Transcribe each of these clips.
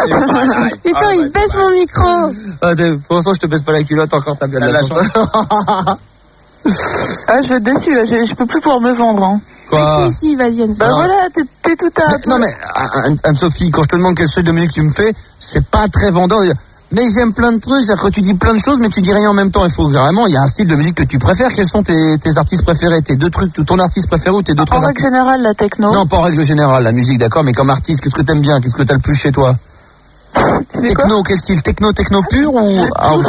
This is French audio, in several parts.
Putain, il baisse mon micro. Pour l'instant, je te baisse pas la culotte encore, t'as bien de la chance. Ah, je vais être déçu, là. Je peux plus pouvoir me vendre, hein. Quoi? Si, vas-y, Anne. Bah voilà, t'es tout à... Non mais, Anne-Sophie, quand je te demande quel style de musique tu me fais, c'est pas très vendeur. Mais j'aime plein de trucs, c'est-à-dire que tu dis plein de choses, mais tu dis rien en même temps. Il faut vraiment, il y a un style de musique que tu préfères. Quels sont tes artistes préférés, tes deux trucs, ton artiste préféré ou tes deux trois artistes? En règle générale, la techno. Non, pas en règle générale, la musique, d'accord, mais comme artiste, qu'est-ce que t'aimes bien? Qu'est-ce que t'as le plus chez toi? Techno, quel style? Techno pur ou house?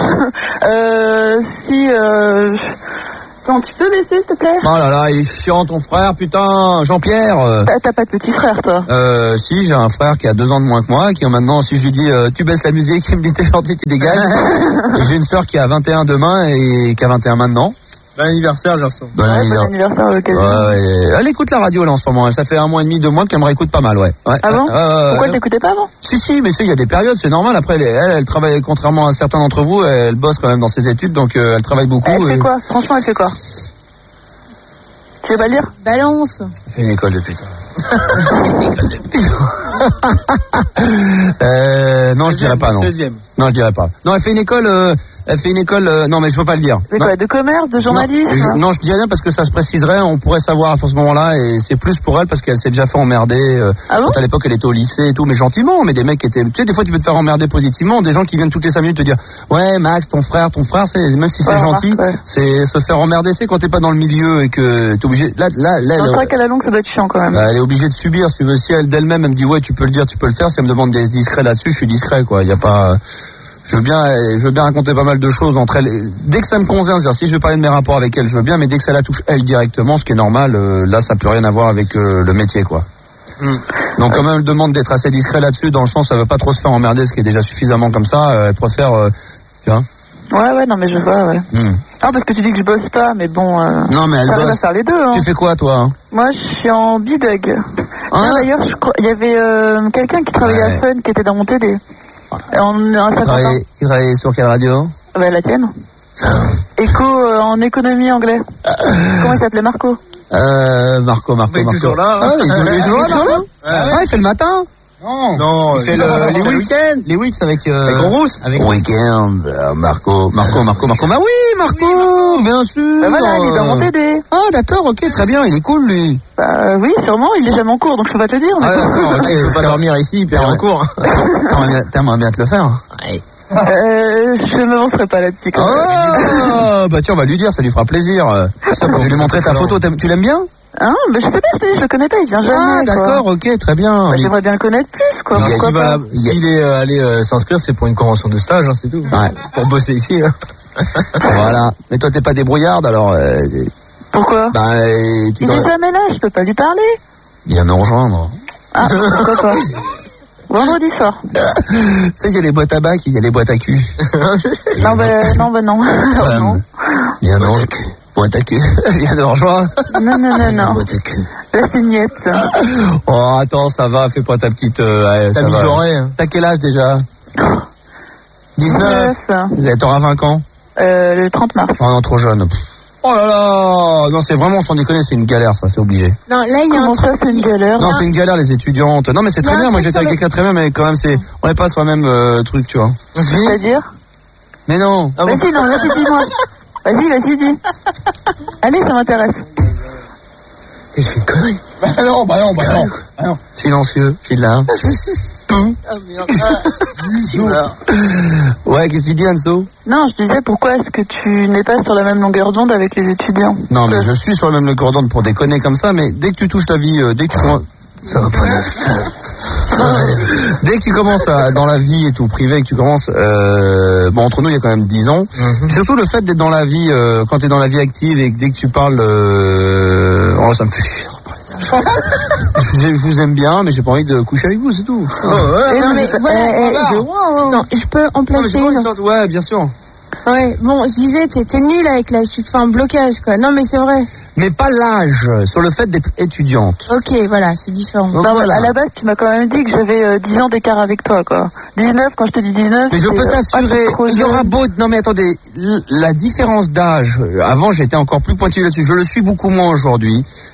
Non, tu peux baisser, s'il te plaît? Oh là là, il est chiant ton frère, putain, Jean-Pierre. T'as pas de petit frère, toi? Si, j'ai un frère qui a 2 ans de moins que moi, qui maintenant, si je lui dis, tu baisses la musique, il me dit, t'es gentil, tu dégages. Et j'ai une sœur qui a 21 demain et qui a 21 maintenant. Bon anniversaire, Gerson. Bon anniversaire, ok. Ouais, elle écoute la radio, là, en ce moment. Ça fait 1 mois et demi, 2 mois qu'elle me réécoute pas mal, ouais. Ah bon? Pourquoi t'écoutais pas avant? Si, mais tu sais, il y a des périodes, c'est normal. Après, elle travaille, contrairement à certains d'entre vous, elle bosse quand même dans ses études, donc elle travaille beaucoup. Elle fait quoi? Franchement, elle fait quoi? Tu veux pas lire? Balance. Elle fait une école de putain. Non, je dirais pas, non. 16e. Non, je dirais pas. Non, elle fait une école, non, mais je peux pas le dire. Mais quoi, de commerce, de journalisme? Non, je dis rien parce que ça se préciserait, on pourrait savoir à ce moment-là, et c'est plus pour elle parce qu'elle s'est déjà fait emmerder, quand à l'époque elle était au lycée et tout, mais gentiment, mais des mecs qui étaient, tu sais, des fois tu peux te faire emmerder positivement, des gens qui viennent toutes les 5 minutes te dire, ouais, Max, ton frère, c'est, même si c'est gentil, c'est se faire emmerder, c'est quand t'es pas dans le milieu et que t'es obligé, là, c'est vrai qu'à la longue, ça doit être chiant quand même. Elle est obligée de subir, si tu veux, si elle d'elle-même, elle me dit, ouais, tu peux le dire, tu peux le faire, si elle me demande d'être discret là-dessus, je suis discret, quoi, y a pas, je veux bien raconter pas mal de choses entre elles. Dès que ça me concerne, c'est-à-dire si je veux parler de mes rapports avec elle, je veux bien, mais dès que ça la touche elle directement, ce qui est normal, là ça peut rien avoir avec le métier, quoi. Donc quand même elle demande d'être assez discret là-dessus, dans le sens ça veut pas trop se faire emmerder, ce qui est déjà suffisamment comme ça, elle préfère, tu vois. Ouais, non mais je vois, ouais. Ah, parce que tu dis que je bosse pas, mais bon, non, mais elle bosse. À faire les deux, hein. Tu fais quoi, toi? Moi, je suis en bidug. D'ailleurs, il y avait quelqu'un qui travaillait à Fun, qui était dans mon TD. Tu travailles sur quelle radio? Bah, la tienne. Éco en économie anglais. Comment il s'appelait? Marco. Marco. Il est toujours là. Ah, il est toujours là, non? Ah, il fait le matin? Non, il fait les week-ends. Les weeks avec Rousse. Avec week-end, Marco. Bah oui, Marco, bien sûr. Bah voilà, il est dans mon TD. Ah, d'accord, ok, très bien, il est cool, lui. Bah oui, sûrement, il est jamais en cours, donc je peux pas te le dire. Ah, d'accord, ok, il peut pas dormir ici, puis en cours. T'aimerais bien te le faire? Ouais. Je me montrerai pas là-dessus. Oh, bah tiens, on va lui dire, ça lui fera plaisir. Je vais lui montrer ta photo, tu l'aimes bien? Hein, mais je sais pas, je le connais pas, il vient jamais. Ah, d'accord, ok, très bien. Bah, j'aimerais bien le connaître plus, quoi. S'il est allé s'inscrire, c'est pour une convention de stage, hein, c'est tout. Ouais. Pour bosser ici. Hein. Voilà. Mais toi, t'es pas débrouillarde, alors. Pourquoi? Il est jamais là, je peux pas lui parler. Il vient nous rejoindre. Ah, pourquoi pas? Vendredi soir. Tu sais, il y a les boîtes à bac, il y a les boîtes à cul. Non. Non. Viens nous boîte à cul. Viens nous rejoindre. Non. Boîte à cul. La signette. Oh, attends, ça va, fais pas ta petite... T'as mijauré, hein. T'as quel âge déjà? 19. T'auras 20 ans? Le 30 mars. Oh non, trop jeune. Oh là là. Non, c'est vraiment, sans déconner, c'est une galère, ça, c'est obligé. Non, là, il y a un truc. C'est une galère. Non, c'est une galère, les étudiantes. Non, mais c'est très bien, moi j'étais avec quelqu'un très bien, mais quand même, on n'est pas sur le même truc, tu vois. C'est-à-dire? Mais non. Vas-y, dis-moi. Vas-y, dis. Allez, ça m'intéresse. Et je fais une connerie. Bah non. Silencieux, file là. Ah merde. Ouais, qu'est-ce qu'il dit, Anso? Non, je disais, pourquoi est-ce que tu n'es pas sur la même longueur d'onde avec les étudiants? Non, mais je suis sur la même longueur d'onde pour déconner comme ça, mais dès que tu touches ta vie, dès que tu commences... Ça va pas dès que tu commences dans la vie et tout, privé, que tu commences... bon, entre nous, il y a quand même 10 ans. Surtout le fait d'être dans la vie, quand tu es dans la vie active et que dès que tu parles... Oh, ça me fait chier. Je vous aime bien, mais j'ai pas envie de coucher avec vous, c'est tout. Non, mais voilà. Attends, je peux en placer une. Ouais, bien sûr. Ouais, bon, je disais, t'es nul avec l'âge, tu te fais un blocage, quoi. Non, mais c'est vrai. Mais pas l'âge, sur le fait d'être étudiante. Ok, voilà, c'est différent. Non, voilà. À la base, tu m'as quand même dit que j'avais 10 ans d'écart avec toi, quoi. 19, quand je te dis 19... Mais je peux t'assurer, il y aura beau... Non mais attendez, la différence d'âge, avant j'étais encore plus pointilleux là-dessus, je le suis beaucoup moins aujourd'hui.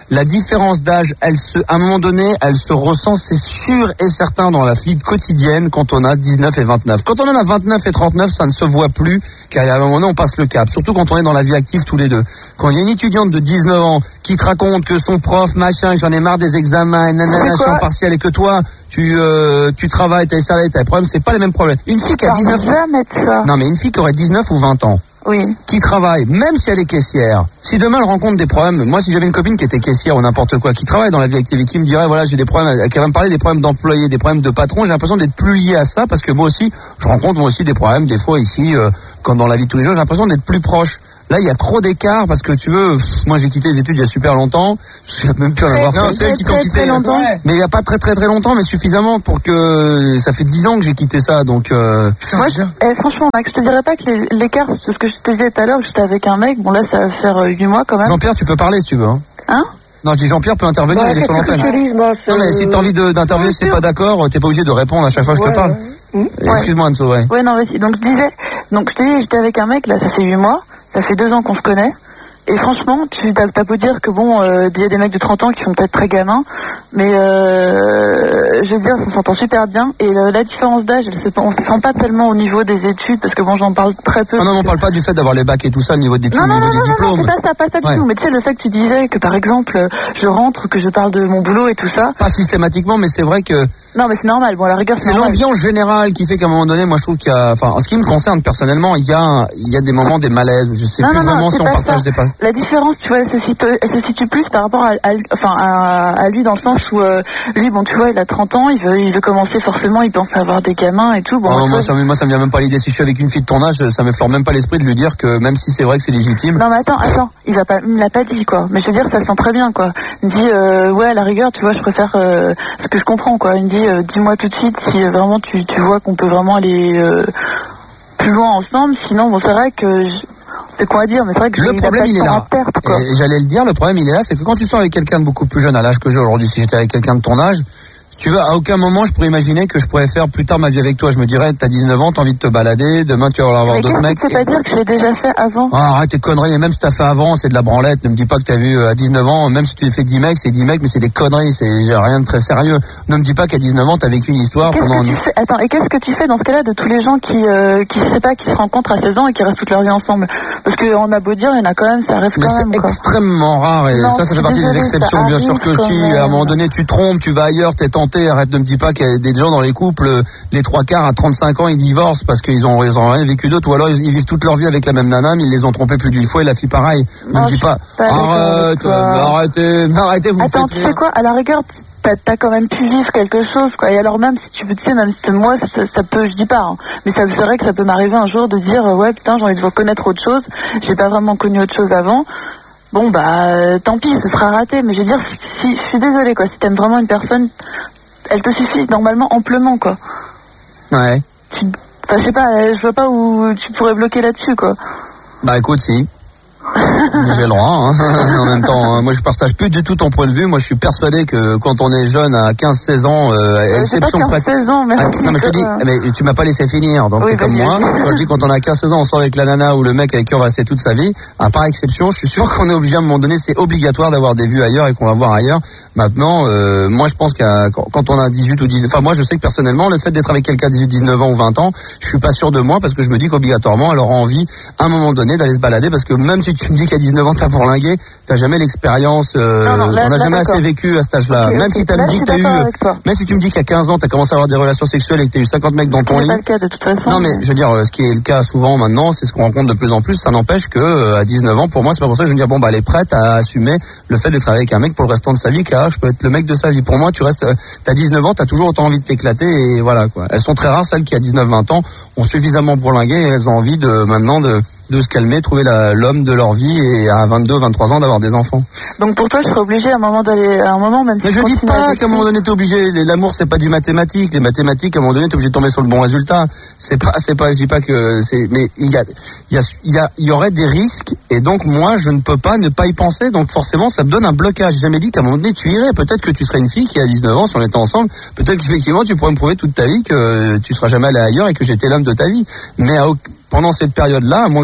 La différence d'âge, à un moment donné, elle se ressent, c'est sûr et certain dans la vie quotidienne quand on a 19 et 29. Quand on en a 29 et 39, ça ne se voit plus, car à un moment donné, on passe le cap. Surtout quand on est dans la vie active tous les deux. Quand il y a une étudiante de 19 ans qui te raconte que son prof, machin, j'en ai marre des examens, nanana, je suis en partiel, et que toi, tu travailles, t'as les salariés, t'as les problèmes, c'est pas les mêmes problèmes. Une fille qui a 19 ans. Non, mais une fille qui aurait 19 ou 20 ans. Oui. Qui travaille, même si elle est caissière, si demain elle rencontre des problèmes, moi si j'avais une copine qui était caissière ou n'importe quoi, qui travaille dans la vie active et qui me dirait voilà j'ai des problèmes, qui va me parler des problèmes d'employés, des problèmes de patron, j'ai l'impression d'être plus lié à ça parce que moi aussi, je rencontre moi aussi des problèmes des fois ici, comme dans la vie de tous les jours, j'ai l'impression d'être plus proche. Là, il y a trop d'écart parce que tu veux, moi j'ai quitté les études il y a super longtemps, je sais même plus en avoir fait. C'est qui t'ont quitté longtemps. Mais il n'y a pas très longtemps, mais suffisamment pour que ça fait 10 ans que j'ai quitté ça, donc. Moi, franchement, Max, je te dirais pas que l'écart, c'est ce que je te disais tout à l'heure, j'étais avec un mec, bon là ça va faire 8 mois quand même. Jean-Pierre, tu peux parler si tu veux. Hein? Non, je dis Jean-Pierre peut intervenir, il est sur l'antenne. Non, mais si t'as envie d'intervenir, c'est pas d'accord, t'es pas obligé de répondre à chaque fois que je te parle. Excuse-moi, Anso, ouais. Ouais, non, vas-y. Donc je disais, je te dis, j'étais avec un mec, là, ça fait 8 mois. Ça fait 2 ans qu'on se connaît. Et franchement, t'as beau dire que bon, il y a des mecs de 30 ans qui sont peut-être très gamins, mais je veux dire, ça s'entend super bien. Et la différence d'âge, on se sent pas tellement au niveau des études, parce que bon, j'en parle très peu. Non, on parle pas du fait d'avoir les bacs et tout ça, le niveau des études, le niveau des diplômes. Non, c'est pas ça du tout. Mais tu sais, le fait que tu disais que par exemple, je rentre, que je parle de mon boulot et tout ça. Pas systématiquement, mais c'est vrai que. Non, mais c'est normal. Bon, à la rigueur, c'est l'ambiance générale qui fait qu'à un moment donné, moi, je trouve qu'il y a, enfin, en ce qui me concerne personnellement, il y a des moments, des malaises. Je sais plus vraiment si on partage des pas. La différence, tu vois, elle se situe plus par rapport à lui dans le sens où lui, bon, tu vois, il a 30 ans, il veut commencer forcément, il pense avoir des gamins et tout. Bon, moi, ça me vient même pas l'idée. Si je suis avec une fille de ton âge, ça m'effleure même pas l'esprit de lui dire que même si c'est vrai que c'est légitime. Non, mais attends, il me l'a pas dit, quoi. Mais je veux dire, ça le sent très bien, quoi. Il me dit, ouais, à la rigueur, tu vois, je préfère ce que je comprends, quoi. Il me dit, dis-moi tout de suite si vraiment tu vois qu'on peut vraiment aller plus loin ensemble. Sinon, bon, c'est vrai que c'est quoi à dire, mais c'est vrai que le problème il est là. Et j'allais le dire, le problème il est là, c'est que quand tu sors avec quelqu'un de beaucoup plus jeune à l'âge que j'ai aujourd'hui, si j'étais avec quelqu'un de ton âge, tu vois, à aucun moment je pourrais imaginer que je pourrais faire plus tard ma vie avec toi. Je me dirais, t'as 19 ans, t'as envie de te balader, demain tu vas avoir d'autres mecs. C'est pas dire que je l'ai déjà fait avant. Ah, arrête tes conneries, et même si t'as fait avant, c'est de la branlette. Ne me dis pas que t'as vu à 19 ans, même si tu as fait 10 mecs, c'est 10 mecs, mais c'est des conneries, c'est rien de très sérieux. Ne me dis pas qu'à 19 ans, t'as vécu une histoire pendant... Attends, et qu'est-ce que tu fais dans ce cas-là de tous les gens qui se rencontrent à 16 ans et qui restent toute leur vie ensemble? Parce qu'on a beau dire, il y en a quand même, ça arrive quand même. Mais c'est extrêmement rare, et ça fait partie des exceptions, bien sûr que si, à un moment donné, tu trompes, tu vas ailleurs, t'es tenté, arrête de me dire pas qu'il y a des gens dans les couples, les 3/4 à 35 ans ils divorcent parce qu'ils ont rien vécu d'autre, ou alors ils vivent toute leur vie avec la même nana, mais ils les ont trompés plus d'une fois et la fille pareil. Ne me dis pas, arrêtez, vous attends, tu sais quoi, à la rigueur, t'as quand même pu vivre quelque chose, quoi. Et alors même si tu veux, tu sais, même si moi ça peut, je dis pas, hein, mais ça c'est vrai que ça peut m'arriver un jour de dire ouais putain j'ai envie de connaître autre chose, j'ai pas vraiment connu autre chose avant. Bon bah tant pis, ce sera raté, mais je veux dire, si je suis désolée, quoi, si t'aimes vraiment une personne, elle te suffit normalement amplement, quoi. Ouais. Je sais pas, je vois pas où tu pourrais bloquer là-dessus, quoi. Bah écoute, si. J'ai le droit, hein. En même temps, moi je partage plus du tout ton point de vue. Moi je suis persuadé que quand on est jeune à 15-16 ans, exception près. 16 ans, mais non mais je te dis, mais tu m'as pas laissé finir, donc oui, comme moi. Quand je dis quand on a 15-16 ans, on sort avec la nana ou le mec avec qui on va rester toute sa vie, à part exception, je suis sûr qu'on est obligé à un moment donné, c'est obligatoire d'avoir des vues ailleurs et qu'on va voir ailleurs. Maintenant, moi je pense quand on a 18 ou 19, enfin moi je sais que personnellement, le fait d'être avec quelqu'un de 18, 19 ans ou 20 ans, je suis pas sûr de moi parce que je me dis qu'obligatoirement elle aura envie à un moment donné d'aller se balader, parce que même si tu me dis qu'à 19 ans t'as bourlingué, t'as jamais l'expérience, on n'a jamais assez vécu à cet âge-là. Même si tu me dis qu'à 15 ans t'as commencé à avoir des relations sexuelles et que t'as eu 50 mecs dans ton lit. C'est pas le cas de toute façon. Non mais je veux dire, ce qui est le cas souvent maintenant, c'est ce qu'on rencontre de plus en plus. Ça n'empêche que à 19 ans, pour moi, c'est pas pour ça que je veux dire bon bah elle est prête à assumer le fait d'être avec un mec pour le restant de sa vie, car je peux être le mec de sa vie. Pour moi, t'as 19 ans, t'as toujours autant envie de t'éclater et voilà quoi. Elles sont très rares celles qui à 19-20 ans ont suffisamment bourlingué et elles ont envie de se calmer, trouver l'homme de leur vie et à 22-23 ans d'avoir des enfants. Donc pour toi, je serais obligé à un moment même. Mais je dis pas qu'à un moment donné t'es obligé. L'amour c'est pas du mathématique. Les mathématiques à un moment donné t'es obligé de tomber sur le bon résultat. C'est pas. Je dis pas que c'est. Mais il y aurait des risques et donc moi je ne peux pas ne pas y penser. Donc forcément ça me donne un blocage. J'ai jamais dit qu'à un moment donné tu irais. Peut-être que tu serais une fille qui a 19 ans si on était ensemble. Peut-être qu'effectivement tu pourrais me prouver toute ta vie que tu seras jamais allé ailleurs et que j'étais l'homme de ta vie. Mais pendant cette période-là, à moins que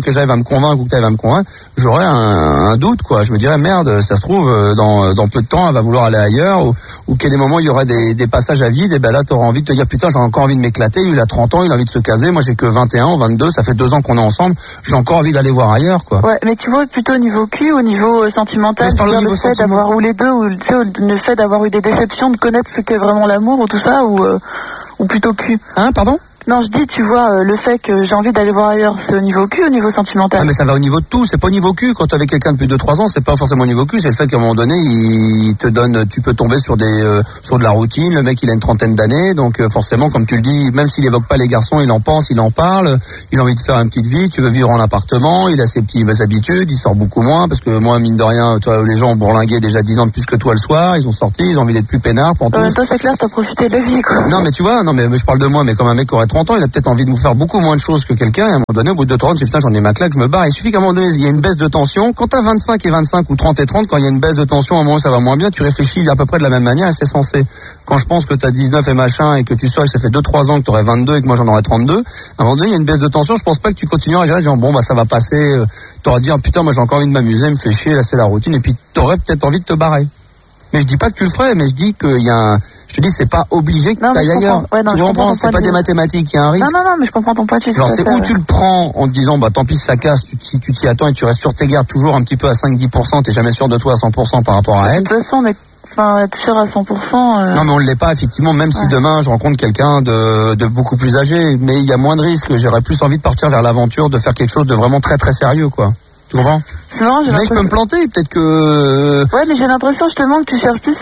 que j'arrive à me convaincre ou que tu arrives à me convaincre, j'aurais un doute, quoi. Je me dirais, merde, ça se trouve, dans peu de temps, elle va vouloir aller ailleurs, ou qu'il y a des moments, il y aurait des passages à vide, et ben là, t'auras envie de te dire, putain, j'ai encore envie de m'éclater, lui, il a 30 ans, il a envie de se caser, moi, j'ai que 21 ou 22, ça fait 2 ans qu'on est ensemble, j'ai encore envie d'aller voir ailleurs, quoi. Ouais, mais tu vois, plutôt au niveau cul, au niveau sentimental, le fait d'avoir, ou les deux, ou le fait d'avoir eu des déceptions, de connaître ce qu'est vraiment l'amour, ou tout ça, ou plutôt cul. Hein, pardon? Non, je dis, tu vois, le fait que j'ai envie d'aller voir ailleurs, c'est au niveau cul, au niveau sentimental. Ah, mais ça va au niveau de tout, c'est pas au niveau cul. Quand t'es avec quelqu'un depuis 2-3 ans, c'est pas forcément au niveau cul, c'est le fait qu'à un moment donné, il te donne, tu peux tomber sur de la routine, le mec il a une trentaine d'années, donc forcément, comme tu le dis, même s'il évoque pas les garçons, il en pense, il en parle, il a envie de faire une petite vie, tu veux vivre en appartement, il a ses petites habitudes, il sort beaucoup moins, parce que moi, mine de rien, tu vois, les gens ont bourlingué déjà 10 ans de plus que toi le soir, ils ont sorti, ils ont envie d'être plus peinards, pour tout. Toi, c'est clair, t'as profité de la vie, quoi. Non, mais tu vois, mais je parle de moi, mais comme un mec qui aurait 30 ans, il a peut-être envie de faire beaucoup moins de choses que quelqu'un, et à un moment donné, au bout de 2-3 ans, tu dis, putain, j'en ai ma claque, je me barre. Il suffit qu'à un moment donné, il y a une baisse de tension. Quand t'as 25 et 25 ou 30 et 30, quand il y a une baisse de tension, à un moment ça va moins bien, tu réfléchis à peu près de la même manière, et c'est censé. Quand je pense que t'as 19 et machin, et que tu sors et que ça fait 2-3 ans que t'aurais 22 et que moi j'en aurais 32, à un moment donné, il y a une baisse de tension, je pense pas que tu continueras à gérer, genre, bon, bah, ça va passer, t'auras dit, putain, moi j'ai encore envie de m'amuser, me fait chier, là c'est la routine, et puis t'aurais peut-être envie de te barrer. Mais je dis pas que tu le ferais, mais je dis qu'il y a je te dis, c'est pas obligé que t'ailles ailleurs. Ouais, non, tu comprends, c'est pas des mathématiques, il y a un risque. Non, mais je comprends ton point de vue. Alors c'est où tu le prends en te disant, bah tant pis, ça casse, si tu t'y attends et tu restes sur tes gardes toujours un petit peu à 5-10%, t'es jamais sûr de toi à 100% par rapport à elle. De toute façon, mais être sûr à 100%. Non, mais on ne l'est pas, effectivement, même si demain je rencontre quelqu'un de beaucoup plus âgé, mais il y a moins de risques, j'aurais plus envie de partir vers l'aventure, de faire quelque chose de vraiment très très sérieux, quoi. Tu comprends? Non, mais je peux me planter, peut-être que... Ouais, mais j'ai l'impression justement que tu cherches plus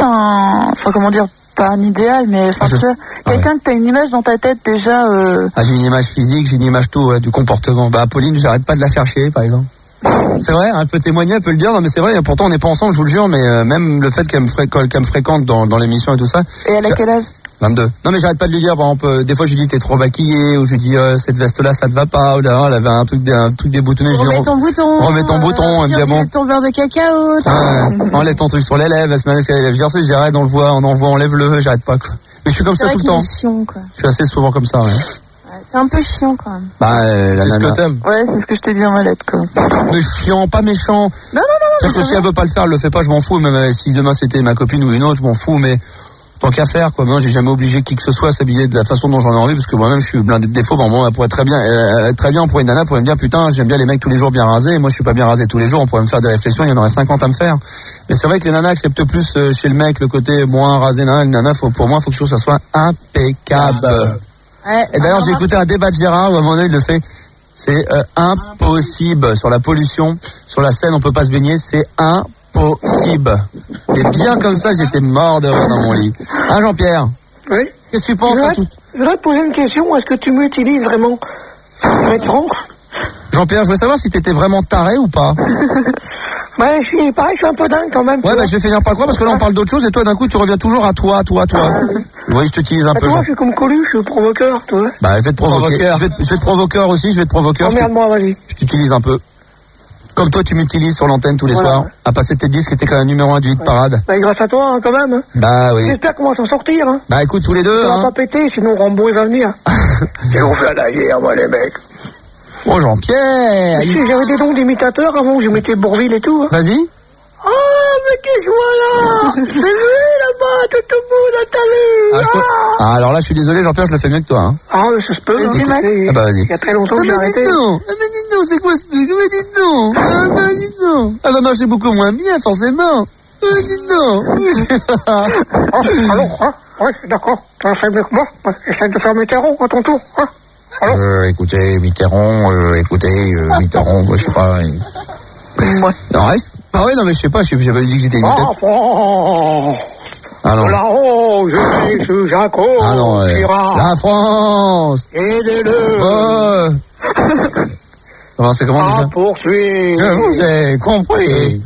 pas un idéal, mais quelqu'un que t'as une image dans ta tête déjà. J'ai une image physique, j'ai une image tout, du comportement. Bah, Pauline, j'arrête pas de la faire chier, par exemple. C'est vrai, elle peut témoigner, elle peut le dire, non mais c'est vrai, pourtant on n'est pas ensemble, je vous le jure, mais même le fait qu'elle me fréquente dans l'émission et tout ça. Et elle a quel âge? 22. Non mais j'arrête pas de lui dire, par exemple, des fois je lui dis t'es trop maquillée, ou je lui dis cette veste là ça te va pas, ou là elle avait un truc déboutonné, je lui dis remets ton bouton, elle me dit bon. Ton beurre de cacao. Enlève ton truc sur les lèvres, elle se met à je dis arrête, on le voit, on envoie, enlève-le, j'arrête pas quoi. Mais je suis comme ça tout le temps. Chiant, quoi. Je suis assez souvent comme ça, ouais. T'es un peu chiant quand même. Bah, c'est ce que t'aimes. Ouais, c'est ce que je t'ai dit en lettre, quoi. Mais chiant, pas méchant. Non. Parce que si elle veut pas le faire, elle le fait pas, je m'en fous. Même si demain c'était ma copine ou une autre, je m'en fous, mais tant qu'à faire, quoi. Moi, j'ai jamais obligé qui que ce soit à s'habiller de la façon dont j'en ai envie, parce que moi-même, je suis blindé de défauts. Bon, elle pourrait très bien, pour une nana, pourrait me dire, putain, j'aime bien les mecs tous les jours bien rasés, et moi, je suis pas bien rasé tous les jours, on pourrait me faire des réflexions, il y en aurait 50 à me faire. Mais c'est vrai que les nanas acceptent plus, chez le mec, le côté moins rasé, le nana, pour moi, faut que ça soit impeccable. Et d'ailleurs, j'ai écouté un débat de Gérard où à un moment donné, il le fait. C'est impossible sur la pollution, sur la Seine, on peut pas se baigner, c'est impossible. Et bien comme ça, j'étais mort de rire dans mon lit. Hein, Jean-Pierre? Oui. Qu'est-ce que tu penses à tout? Je voudrais te poser une question. Est-ce que tu m'utilises vraiment? Pour être franc? Jean-Pierre, je voulais savoir si t'étais vraiment taré ou pas. Ouais, je suis un peu dingue quand même. Ouais, bah je vais finir par quoi, parce que là on parle d'autre chose et toi d'un coup tu reviens toujours à toi. Oui, je t'utilise un peu. Moi, je suis comme Coluche, je suis provoqueur, toi. Bah, je vais te provoquer. Je vais te provoqueur aussi, je vais te provoqueur. Emmerde-moi, vas-y. Je t'utilise un peu. Comme toi, tu m'utilises sur l'antenne tous les soirs, à passer tes disques qui étaient quand même numéro 1 du hit parade. Bah, grâce à toi, hein, quand même. Hein. Bah oui. J'espère qu'on va s'en sortir. Hein. Bah écoute, tous les deux. On va pas péter, sinon Rambo il va venir. Ils vont faire la guerre, moi, les mecs. Oh, Jean-Pierre. Si j'avais des dons d'imitateurs avant, je mettais Bourville et tout. Hein. Vas-y. Oh, mais qui je vois là? C'est lui là-bas, tout le monde a talé. Alors là, je suis désolé, Jean-Pierre, je le fais mieux que toi. Hein. Ah, mais ça se peut. Ah bah vas-y. Il y a très longtemps que j'ai arrêté. Dites donc, c'est quoi ce truc? Mais dites donc. Dites donc. Elle va marcher beaucoup moins bien, forcément. Dites donc. Alors, hein? Ouais, d'accord. Tu vas faire mieux que moi. Essaye de faire Mitterrand à ton tour. Hein? Écoutez, Mitterrand, je sais pas. Non, reste. Ah ouais, non, mais je sais pas, j'avais dit que j'étais imitateur. Ah non. Là-haut, je suis sous Jaco, la France. Aidez-le. Alors, c'est comment déjà? Poursuivre. Je vous ai compris.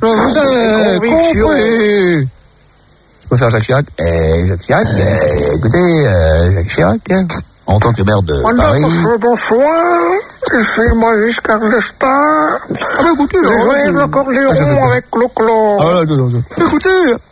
Je peux faire Jacques Chirac. Jacques Chirac, écoutez, Jacques Chirac, en tant que maire de Paris. Bonsoir. C'est moi jusqu'à l'Estar. Ah bah écoutez, je jouais l'accordéon avec Clo-Clo. Écoutez,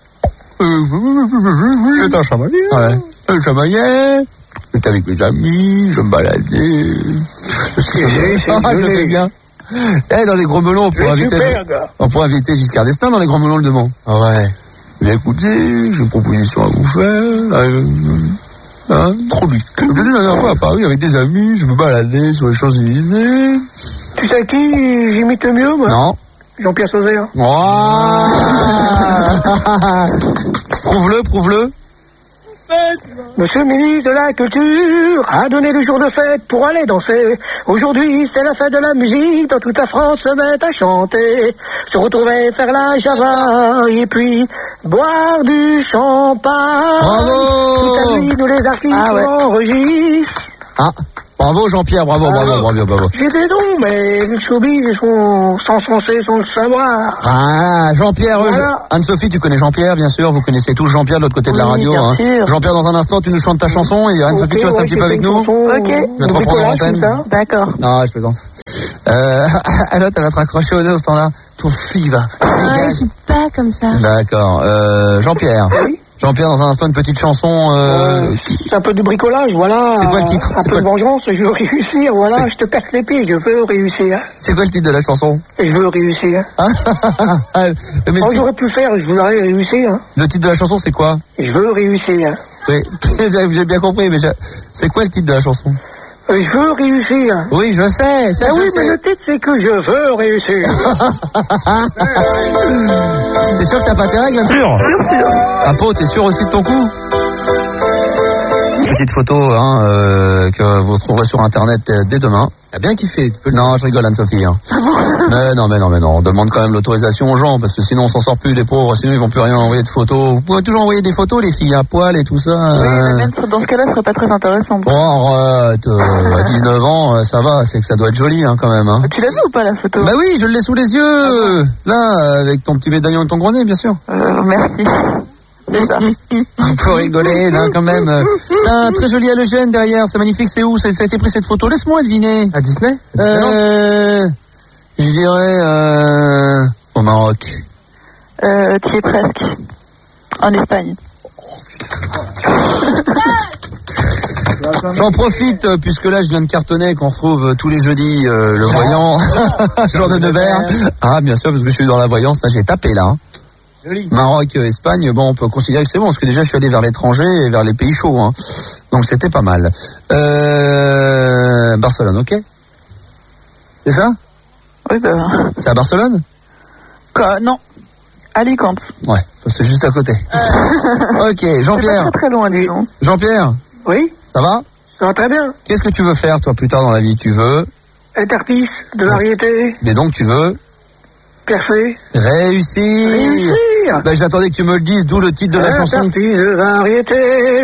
c'est un chamaillé. Ouais. Un chamaillé. J'étais avec mes amis, je me baladais. Je le fais bien. Dans les gros melons, on pourrait inviter Giscard d'Estaing dans les gros melons le Mans. Ah ouais. Mais écoutez, j'ai une proposition à vous faire. Trop lui. Comme je disais la dernière fois à Paris avec des amis, je me baladais sur les Champs-Élysées. Tu sais qui j'imite le mieux, moi? Non. Jean-Pierre Sauzet. Prouve-le. Monsieur le ministre de la Culture a donné le jour de fête pour aller danser. Aujourd'hui, c'est la fête de la musique, dans toute la France se met à chanter. Se retrouver, faire la java, et puis boire du champagne. Bravo! Toute la nuit, nous les artistes enregistrent. Bravo Jean-Pierre, bravo. J'ai des dons, mais le showbiz, ils sont censés sans le savoir. Jean-Pierre, voilà. Anne-Sophie, tu connais Jean-Pierre, bien sûr, vous connaissez tous Jean-Pierre de l'autre côté de la radio. bien sûr. Jean-Pierre, dans un instant, tu nous chantes ta chanson et Anne-Sophie, tu restes un petit peu avec nous. Ok. Je vais te reprendre l'antenne. D'accord. Non, je plaisante. Alors, elle va te raccrocher au nez ce temps-là. Ton fille va. Je suis pas comme ça. D'accord. Jean-Pierre. Oui. Jean-Pierre, dans un instant, une petite chanson. C'est un peu du bricolage, voilà. C'est quoi le titre? Un peu de vengeance, je veux réussir, voilà. Je te casse les pieds, je veux réussir. C'est quoi le titre de la chanson? Je veux réussir. Mais J'aurais pu faire, je voudrais réussir. le titre de la chanson, c'est quoi? Je veux réussir. Oui, j'ai bien compris, mais c'est quoi le titre de la chanson? Je veux réussir. Oui, je sais. Ça, oui, je sais. mais le titre, c'est que je veux réussir. T'es sûr que t'as pas tes règles? Sûr. Apo, t'es sûr aussi de ton coup? Petite photo que vous trouverez sur internet dès demain. T'as bien kiffé. Non, je rigole Anne-Sophie. Mais non. On demande quand même l'autorisation aux gens parce que sinon on s'en sort plus les pauvres. Sinon ils vont plus rien envoyer de photos. Vous pouvez toujours envoyer des photos les filles à poil et tout ça. Oui, mais même dans ce cas-là, ce serait pas très intéressant. Bon, arrête, à 19 ans, ça va, c'est que ça doit être joli quand même. Tu l'as vu ou pas la photo? Bah oui, je l'ai sous les yeux. Là, avec ton petit médaillon et ton gros nez, bien sûr. Merci. C'est ça. Faut rigoler, là, quand même. T'as un très joli halogène derrière, c'est magnifique, c'est où? Ça a été pris cette photo? Laisse-moi deviner. À Disney? Je dirais, au Maroc. Tu es presque. En Espagne. J'en profite, puisque là, je viens de cartonner, qu'on retrouve tous les jeudis, le voyant, Jean de Nevers. Ah, bien sûr, parce que je suis dans la voyance, là, j'ai tapé, là. Maroc, Espagne, bon, on peut considérer que c'est bon, parce que déjà, je suis allé vers l'étranger et vers les pays chauds, Donc, c'était pas mal. Barcelone, ok? C'est ça? Oui, C'est à Barcelone? Quoi? Non. Alicante. Ouais, c'est juste à côté. Ok, Jean-Pierre. C'est pas très loin, Alicante. Jean-Pierre, Oui, ça va? ça va très bien. Qu'est-ce que tu veux faire, toi, plus tard dans la vie? Tu veux? Être artiste de variété, Mais donc, tu veux? percer, Réussir. réussir. Ben, j'attendais que tu me le dises, d'où le titre de la chanson. Artiste de variété.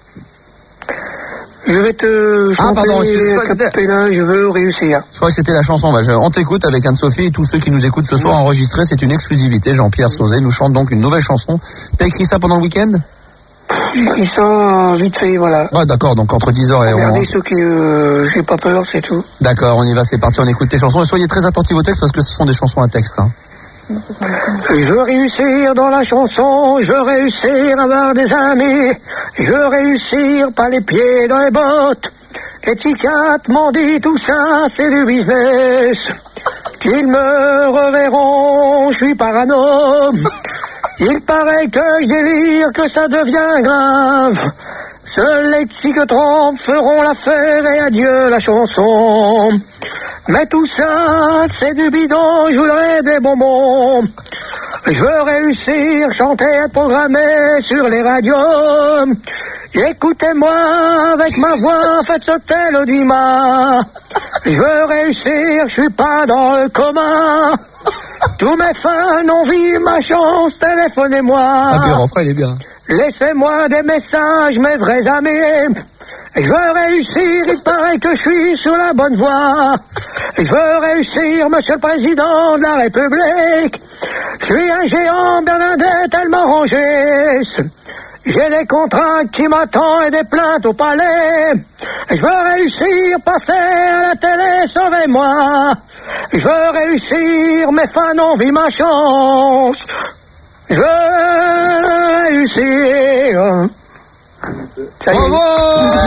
Je vais te chanter, pardon, excuse-moi, là, je veux réussir. Je crois que c'était la chanson. On t'écoute avec Anne-Sophie et tous ceux qui nous écoutent ce soir enregistrés. C'est une exclusivité. Jean-Pierre Sauzet nous chante donc une nouvelle chanson. T'as écrit ça pendant le week-end? J'ai écrit ça vite fait, voilà. Ouais, d'accord. Donc entre 10h et Regardez ceux qui, j'ai pas peur, c'est tout. D'accord, on y va, c'est parti, on écoute tes chansons. Et soyez très attentifs au texte parce que ce sont des chansons à texte. Je veux réussir dans la chanson, je veux réussir à avoir des amis, je veux réussir pas les pieds dans les bottes. Les psychiatres m'ont dit tout ça, c'est du business. Qu'ils me reverront, je suis parano. Il paraît que je délire, que ça devient grave. Seuls les psychotrompes feront l'affaire et adieu la chanson. Mais tout ça, c'est du bidon, je voudrais des bonbons. Je veux réussir, chanter, être programmé sur les radios. Écoutez-moi avec ma voix, faites sauter l'audimat. Je veux réussir, je suis pas dans le coma. Tous mes fans ont vu ma chance, téléphonez-moi. Ah, puis le refrain, il est bien. Laissez-moi des messages, mes vrais amis. Je veux réussir, il paraît que je suis sur la bonne voie. Je veux réussir, monsieur le président de la République. Je suis un géant Bernadette, elle m'a rangé. J'ai des contrats qui m'attendent et des plaintes au palais. Je veux réussir, passer à la télé, sauvez-moi. Je veux réussir, mes fans ont vu ma chance. Je veux réussir. Ça y est. Bravo!